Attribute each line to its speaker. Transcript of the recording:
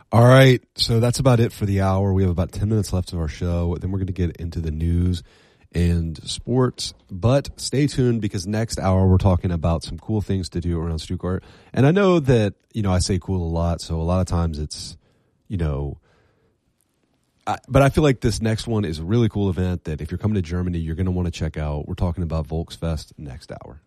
Speaker 1: All right, so that's about it for the hour. We have about 10 minutes left of our show. Then we're going to get into the news and sports. But stay tuned because next hour we're talking about some cool things to do around Stuttgart. And I know that, I say cool a lot, so a lot of times it's, but I feel like this next one is a really cool event that if you're coming to Germany, you're going to want to check out. We're talking about Volksfest next hour.